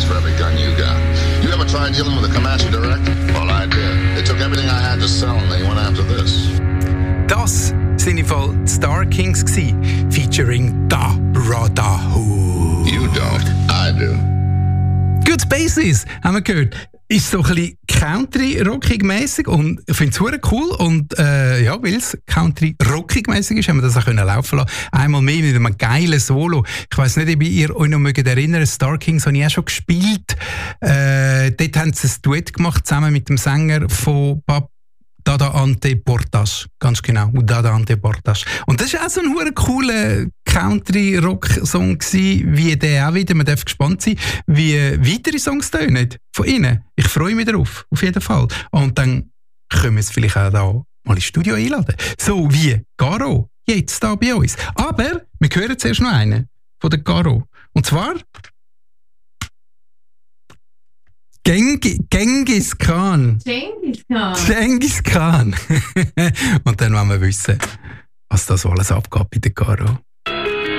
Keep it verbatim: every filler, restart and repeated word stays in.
for every gun you got. You ever tried dealing with a Comanche direct? Well, I did. They took everything I had to sell and they went after this. Das sind im Fall die Star Kings gsi, featuring Da Radahu. You don't, I do. Good Spaces, haben wir gehört. Ist so ein bisschen Country-Rockig-mässig und ich finde es super cool. Und äh, ja, weil es Country-Rockig-mässig ist, haben wir das auch können laufen lassen. Einmal mehr mit einem geilen Solo. Ich weiss nicht, ob ihr euch noch mögt erinnern, Star Kings habe ich auch schon gespielt. Äh, dort haben sie ein Duett gemacht, zusammen mit dem Sänger von Pap Dada Ante Portas, ganz genau, Dada Ante Portas. Und das war auch so ein hure cooler Country-Rock-Song gewesen, wie der auch wieder. Man darf gespannt sein, wie weitere Songs tönen von ihnen. Ich freue mich darauf, auf jeden Fall. Und dann können wir es vielleicht auch da mal ins Studio einladen. So wie Garo, jetzt da bei uns. Aber wir hören zuerst noch einen von der Garo. Und zwar Gengi, Genghis Khan. Genghis Khan. Genghis Khan. Und dann wollen wir wissen, was da so alles abgeht bei der Caro.